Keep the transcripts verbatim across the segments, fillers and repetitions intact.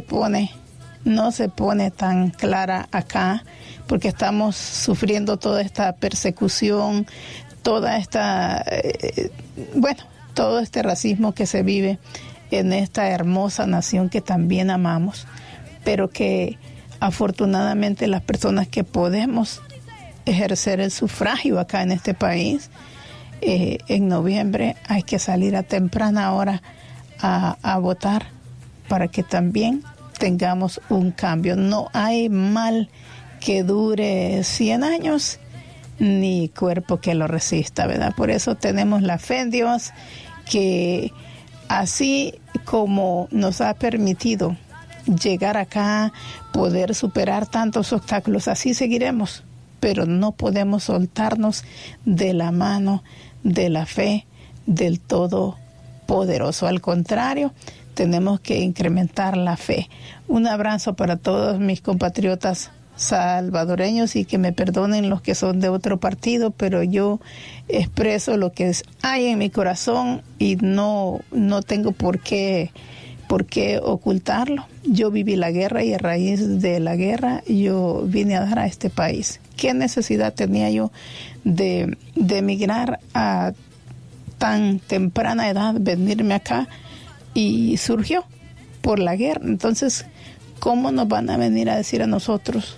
pone, no se pone tan clara acá, porque estamos sufriendo toda esta persecución, toda esta, eh, bueno, todo este racismo que se vive en esta hermosa nación que también amamos, pero que afortunadamente las personas que podemos ejercer el sufragio acá en este país, eh, en noviembre hay que salir a temprana hora a, a votar para que también tengamos un cambio. No hay mal que dure cien años, ni cuerpo que lo resista, ¿verdad? Por eso tenemos la fe en Dios, que así como nos ha permitido llegar acá, poder superar tantos obstáculos, así seguiremos, pero no podemos soltarnos de la mano de la fe del Todopoderoso. Al contrario, tenemos que incrementar la fe. Un abrazo para todos mis compatriotas salvadoreños, y que me perdonen los que son de otro partido, pero yo expreso lo que hay en mi corazón y no, no tengo por qué, por qué ocultarlo. Yo viví la guerra y a raíz de la guerra yo vine a dar a este país. ¿Qué necesidad tenía yo de, de emigrar a tan temprana edad, venirme acá? Y surgió por la guerra. Entonces, ¿cómo nos van a venir a decir a nosotros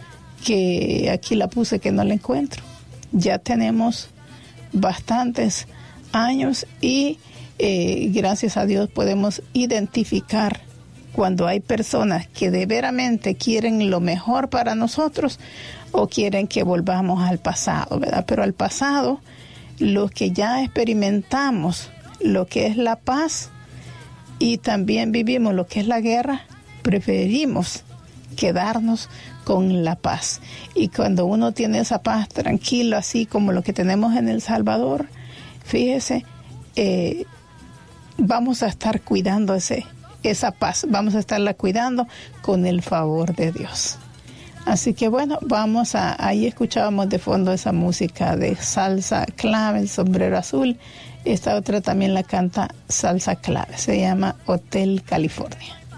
que aquí la puse, que no la encuentro? Ya tenemos bastantes años y eh, gracias a Dios podemos identificar cuando hay personas que de veramente quieren lo mejor para nosotros o quieren que volvamos al pasado, ¿verdad? Pero al pasado, los que ya experimentamos lo que es la paz y también vivimos lo que es la guerra, preferimos quedarnos con la paz. Y cuando uno tiene esa paz tranquilo, así como lo que tenemos en El Salvador, fíjese, eh, vamos a estar cuidando ese, esa paz, vamos a estarla cuidando con el favor de Dios. Así que bueno, vamos a, ahí escuchábamos de fondo esa música de Salsa Clave, El Sombrero Azul. Esta otra también la canta Salsa Clave, se llama Hotel California.